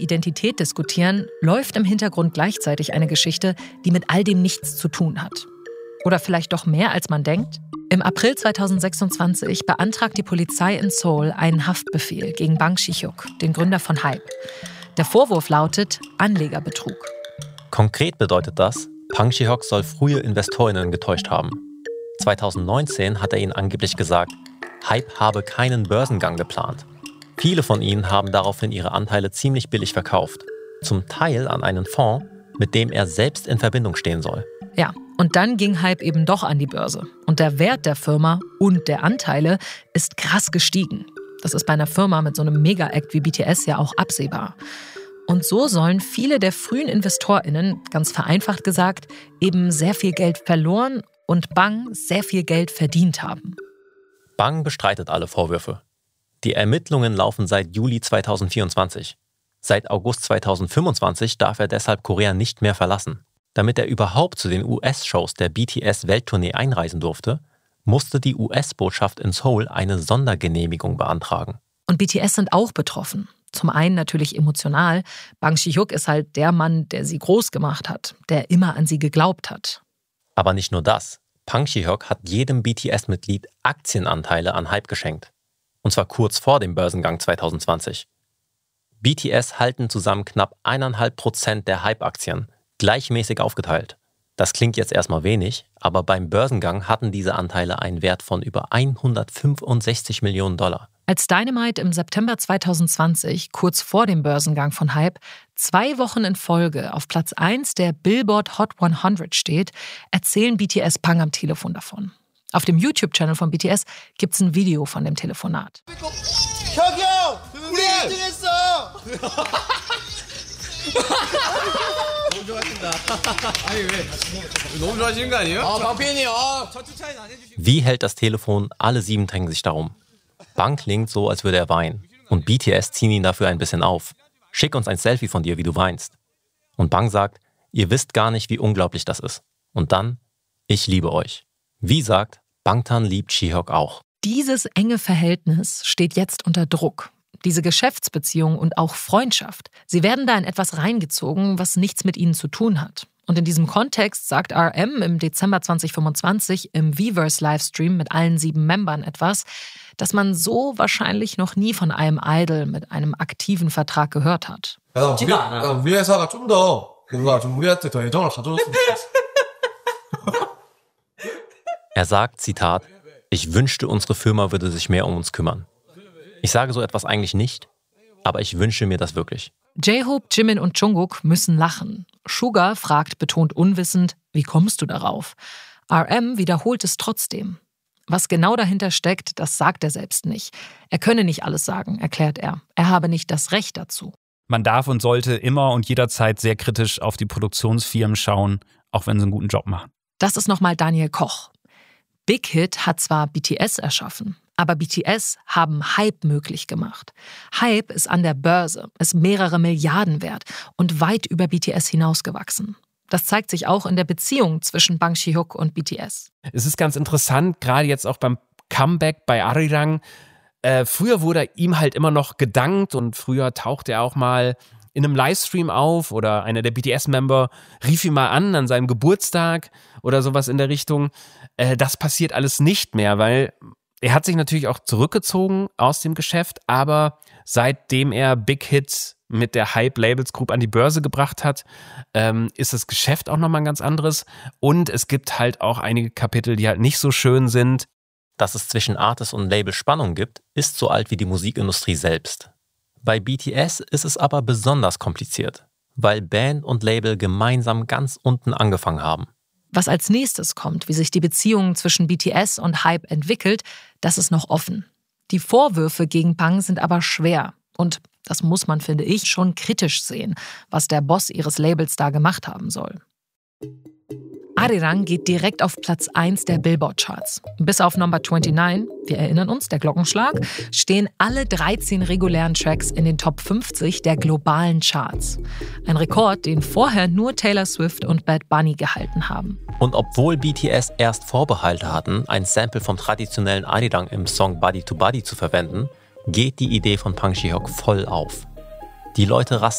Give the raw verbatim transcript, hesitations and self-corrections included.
Identität diskutieren, läuft im Hintergrund gleichzeitig eine Geschichte, die mit all dem nichts zu tun hat. Oder vielleicht doch mehr, als man denkt? Im April zweitausendsechsundzwanzig beantragt die Polizei in Seoul einen Haftbefehl gegen Bang Ji-hyuk, den Gründer von Hype. Der Vorwurf lautet Anlegerbetrug. Konkret bedeutet das, Bang Ji-hyuk soll frühe Investorinnen getäuscht haben. zweitausendneunzehn hat er ihnen angeblich gesagt, Hype habe keinen Börsengang geplant. Viele von ihnen haben daraufhin ihre Anteile ziemlich billig verkauft. Zum Teil an einen Fonds, mit dem er selbst in Verbindung stehen soll. Ja, und dann ging Hype eben doch an die Börse. Und der Wert der Firma und der Anteile ist krass gestiegen. Das ist bei einer Firma mit so einem Mega-Act wie B T S ja auch absehbar. Und so sollen viele der frühen InvestorInnen, ganz vereinfacht gesagt, eben sehr viel Geld verloren und Bang sehr viel Geld verdient haben. Bang bestreitet alle Vorwürfe. Die Ermittlungen laufen seit Juli zweitausendvierundzwanzig. Seit August zweitausendfünfundzwanzig darf er deshalb Korea nicht mehr verlassen. Damit er überhaupt zu den U S-Shows der B T S-Welttournee einreisen durfte, musste die U S-Botschaft in Seoul eine Sondergenehmigung beantragen. Und B T S sind auch betroffen. Zum einen natürlich emotional. Bang Ji-hyuk ist halt der Mann, der sie groß gemacht hat, der immer an sie geglaubt hat. Aber nicht nur das. Bang Ji-hyuk hat jedem B T S-Mitglied Aktienanteile an Hype geschenkt. Und zwar kurz vor dem Börsengang zweitausendzwanzig. B T S halten zusammen knapp eineinhalb Prozent der Hype-Aktien, gleichmäßig aufgeteilt. Das klingt jetzt erstmal wenig, aber beim Börsengang hatten diese Anteile einen Wert von über hundertfünfundsechzig Millionen Dollar. Als Dynamite im September zweitausendzwanzig, kurz vor dem Börsengang von Hype, zwei Wochen in Folge auf Platz eins der Billboard Hot hundert steht, erzählen B T S Bang am Telefon davon. Auf dem YouTube-Channel von B T S gibt es ein Video von dem Telefonat. Wie hält das Telefon? Alle sieben drängen sich darum. Bang klingt so, als würde er weinen. Und B T S ziehen ihn dafür ein bisschen auf. Schick uns ein Selfie von dir, wie du weinst. Und Bang sagt, ihr wisst gar nicht, wie unglaublich das ist. Und dann, ich liebe euch. Wie sagt, Bangtan liebt Ji-hyuk auch. Dieses enge Verhältnis steht jetzt unter Druck. Diese Geschäftsbeziehung und auch Freundschaft. Sie werden da in etwas reingezogen, was nichts mit ihnen zu tun hat. Und in diesem Kontext sagt R M im Dezember zweitausendfünfundzwanzig im Weverse-Livestream mit allen sieben Membern etwas, das man so wahrscheinlich noch nie von einem Idol mit einem aktiven Vertrag gehört hat. 야, 우리, 야, 우리 회사가 좀 더 뭔가 좀 우리한테 더 애정을 가져줬으면 좋겠어. Er sagt, Zitat, ich wünschte, unsere Firma würde sich mehr um uns kümmern. Ich sage so etwas eigentlich nicht, aber ich wünsche mir das wirklich. J-Hope, Jimin und Jungkook müssen lachen. Suga fragt betont unwissend, wie kommst du darauf? R M wiederholt es trotzdem. Was genau dahinter steckt, das sagt er selbst nicht. Er könne nicht alles sagen, erklärt er. Er habe nicht das Recht dazu. Man darf und sollte immer und jederzeit sehr kritisch auf die Produktionsfirmen schauen, auch wenn sie einen guten Job machen. Das ist nochmal Daniel Koch. Big Hit hat zwar B T S erschaffen, aber B T S haben Hype möglich gemacht. Hype ist an der Börse, ist mehrere Milliarden wert und weit über B T S hinausgewachsen. Das zeigt sich auch in der Beziehung zwischen Bang Ji-hyuk und B T S. Es ist ganz interessant, gerade jetzt auch beim Comeback bei Arirang. Äh, früher wurde ihm halt immer noch gedankt und früher tauchte er auch mal in einem Livestream auf oder einer der B T S-Member rief ihn mal an an seinem Geburtstag oder sowas in der Richtung. Äh, das passiert alles nicht mehr, weil er hat sich natürlich auch zurückgezogen aus dem Geschäft, aber seitdem er Big Hit mit der Hype Labels Group an die Börse gebracht hat, ähm, ist das Geschäft auch nochmal ein ganz anderes. Und es gibt halt auch einige Kapitel, die halt nicht so schön sind. Dass es zwischen Artist und Label Spannung gibt, ist so alt wie die Musikindustrie selbst. Bei B T S ist es aber besonders kompliziert, weil Band und Label gemeinsam ganz unten angefangen haben. Was als nächstes kommt, wie sich die Beziehung zwischen B T S und Hype entwickelt, das ist noch offen. Die Vorwürfe gegen Bang sind aber schwer und das muss man, finde ich, schon kritisch sehen, was der Boss ihres Labels da gemacht haben soll. Arirang geht direkt auf Platz eins der Billboard-Charts. Bis auf Number neunundzwanzig, wir erinnern uns, der Glockenschlag, stehen alle dreizehn regulären Tracks in den Top fünfzig der globalen Charts. Ein Rekord, den vorher nur Taylor Swift und Bad Bunny gehalten haben. Und obwohl B T S erst Vorbehalte hatten, ein Sample vom traditionellen Arirang im Song Body to Body zu verwenden, geht die Idee von Bang Ji-hyuk voll auf. Die Leute rasten